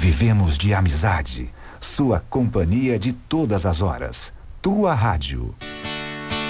Vivemos de amizade, sua companhia de todas as horas. Tua rádio.